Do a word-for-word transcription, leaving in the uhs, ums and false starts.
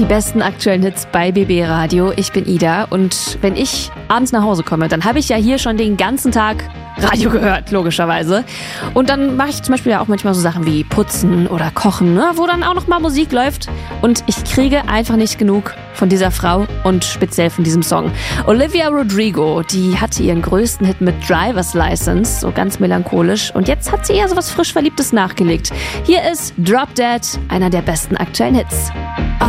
Die besten aktuellen Hits bei B B Radio. Ich bin Ida und wenn ich abends nach Hause komme, dann habe ich ja hier schon den ganzen Tag Radio gehört, logischerweise. Und dann mache ich zum Beispiel ja auch manchmal so Sachen wie Putzen oder Kochen, ne, wo dann auch noch mal Musik läuft. Und ich kriege einfach nicht genug von dieser Frau und speziell von diesem Song. Olivia Rodrigo, die hatte ihren größten Hit mit Driver's License, so ganz melancholisch. Und jetzt hat sie eher so was frisch Verliebtes nachgelegt. Hier ist Drop Dead, einer der besten aktuellen Hits.